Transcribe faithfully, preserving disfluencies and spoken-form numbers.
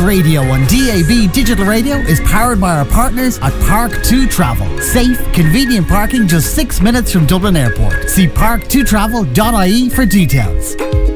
Radio on D A B Digital Radio is powered by our partners at Park two Travel. Safe, convenient parking just six minutes from Dublin Airport. See park two travel dot I E for details.